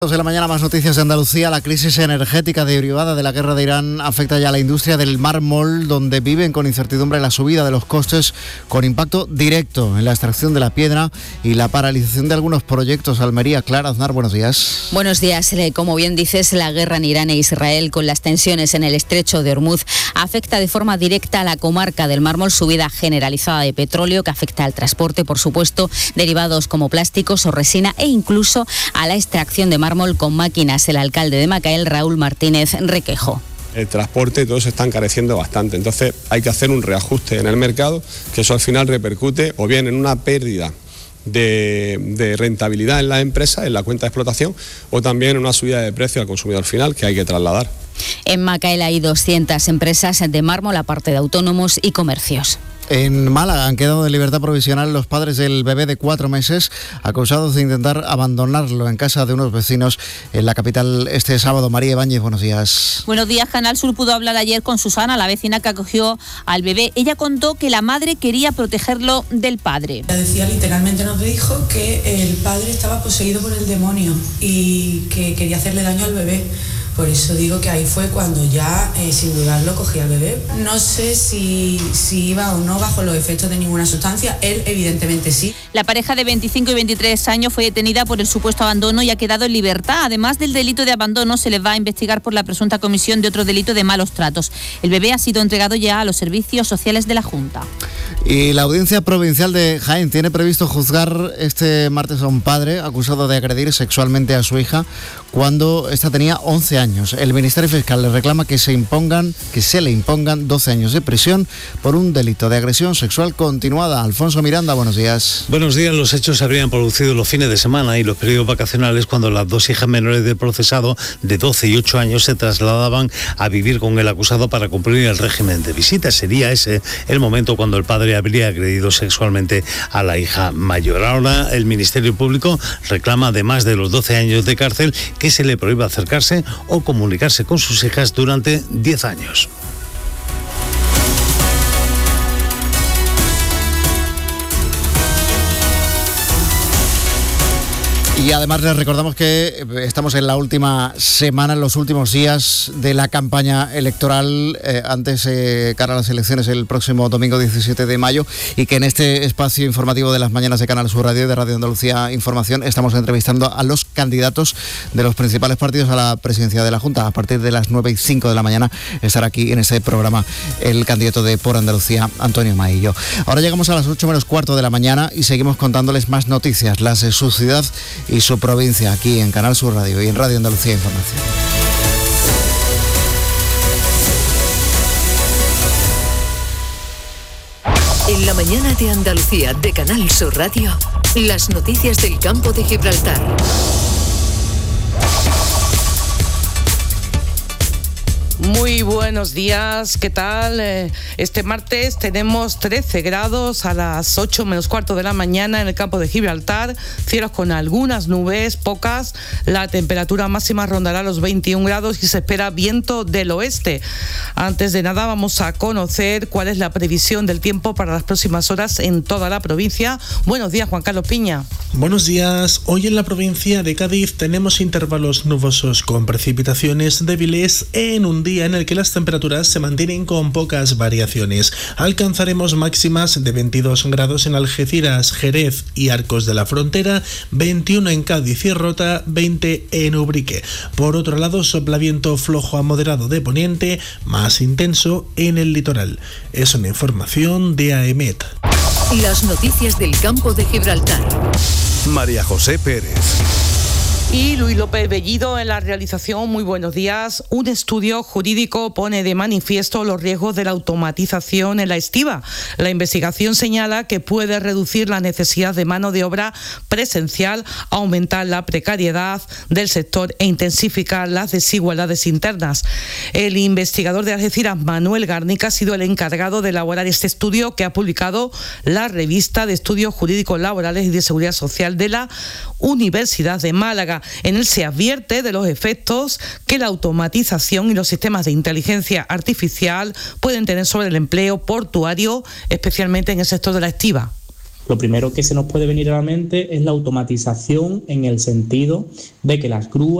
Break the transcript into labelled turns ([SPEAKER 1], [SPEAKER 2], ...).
[SPEAKER 1] De la mañana, más noticias de Andalucía. La crisis energética derivada de la guerra de Irán afecta ya a la industria del mármol, donde viven con incertidumbre la subida de los costes, con impacto directo en la extracción de la piedra y la paralización de algunos proyectos. Almería, Clara Aznar, buenos días.
[SPEAKER 2] Buenos días. Como bien dices, la guerra en Irán e Israel, con las tensiones en el estrecho de Hormuz, afecta de forma directa a la comarca del mármol, subida generalizada de petróleo que afecta al transporte, por supuesto, derivados como plásticos o resina, e incluso a la extracción de mármol con máquinas. El alcalde de Macael, Raúl Martínez Requejo.
[SPEAKER 3] El transporte, todo se está encareciendo bastante, entonces hay que hacer un reajuste en el mercado, que eso al final repercute o bien en una pérdida de rentabilidad en la empresa, en la cuenta de explotación, o también en una subida de precio al consumidor final que hay que trasladar.
[SPEAKER 2] En Macael hay 200 empresas de mármol, aparte de autónomos y comercios.
[SPEAKER 1] En Málaga han quedado de libertad provisional los padres del bebé de 4 meses acusados de intentar abandonarlo en casa de unos vecinos en la capital este sábado. María Ibáñez, buenos días.
[SPEAKER 4] Buenos días. Canal Sur pudo hablar ayer con Susana, la vecina que acogió al bebé. Ella contó que la madre quería protegerlo del padre.
[SPEAKER 5] La decía, literalmente nos dijo que el padre estaba poseído por el demonio y que quería hacerle daño al bebé. Por eso digo que ahí fue cuando ya, sin dudarlo, cogí al bebé. No sé si iba o no bajo los efectos de ninguna sustancia. Él, evidentemente, sí.
[SPEAKER 4] La pareja de 25 y 23 años fue detenida por el supuesto abandono y ha quedado en libertad. Además del delito de abandono, se les va a investigar por la presunta comisión de otro delito de malos tratos. El bebé ha sido entregado ya a los servicios sociales de la Junta.
[SPEAKER 1] Y la Audiencia Provincial de Jaén tiene previsto juzgar este martes a un padre acusado de agredir sexualmente a su hija cuando ésta tenía 11 años. El Ministerio Fiscal le reclama que se le impongan 12 años de prisión por un delito de agresión sexual continuada. Alfonso Miranda, buenos días.
[SPEAKER 6] Buenos días. Los hechos se habrían producido los fines de semana y los periodos vacacionales, cuando las dos hijas menores del procesado, de 12 y 8 años, se trasladaban a vivir con el acusado para cumplir el régimen de visitas. Sería ese el momento cuando el padre habría agredido sexualmente a la hija mayor. Ahora el Ministerio Público reclama, además de los 12 años de cárcel, que se le prohíba acercarse o comunicarse con sus hijas durante 10 años.
[SPEAKER 1] Y además les recordamos que estamos en la última semana, en los últimos días de la campaña electoral, antes cara a las elecciones el próximo domingo 17 de mayo, y que en este espacio informativo de las mañanas de Canal Sur Radio y de Radio Andalucía Información estamos entrevistando a los candidatos de los principales partidos a la presidencia de la Junta. A partir de las 9:05 de la mañana estará aquí en este programa el candidato de Por Andalucía, Antonio Maillo. Ahora llegamos a las 8 menos cuarto de la mañana y seguimos contándoles más noticias, las de su ciudad y su provincia, aquí en Canal Sur Radio y en Radio Andalucía Información.
[SPEAKER 7] En la mañana de Andalucía de Canal Sur Radio, las noticias del campo de Gibraltar.
[SPEAKER 8] Muy buenos días, ¿qué tal? Este martes tenemos 13 grados a las 8 menos cuarto de la mañana en el campo de Gibraltar, cielos con algunas nubes, pocas, la temperatura máxima rondará los 21 grados y se espera viento del oeste. Antes de nada vamos a conocer cuál es la previsión del tiempo para las próximas horas en toda la provincia. Buenos días, Juan Carlos Piña.
[SPEAKER 9] Buenos días. Hoy en la provincia de Cádiz tenemos intervalos nubosos con precipitaciones débiles en un día en el que las temperaturas se mantienen con pocas variaciones. Alcanzaremos máximas de 22 grados en Algeciras, Jerez y Arcos de la Frontera, 21 en Cádiz y Rota, 20 en Ubrique. Por otro lado, sopla viento flojo a moderado de poniente, más intenso en el litoral. Es una información de AEMET.
[SPEAKER 7] Las noticias del campo de Gibraltar.
[SPEAKER 10] María José Pérez.
[SPEAKER 8] Y Luis López Bellido en la realización. Muy buenos días. Un estudio jurídico pone de manifiesto los riesgos de la automatización en la estiba. La investigación señala que puede reducir la necesidad de mano de obra presencial, aumentar la precariedad del sector e intensificar las desigualdades internas. El investigador de Algeciras, Manuel Garnica, ha sido el encargado de elaborar este estudio que ha publicado la revista de Estudios Jurídicos Laborales y de Seguridad Social de la Universidad de Málaga. En él se advierte de los efectos que la automatización y los sistemas de inteligencia artificial pueden tener sobre el empleo portuario, especialmente en el sector de la estiba.
[SPEAKER 11] Lo primero que se nos puede venir a la mente es la automatización, en el sentido de que las grúas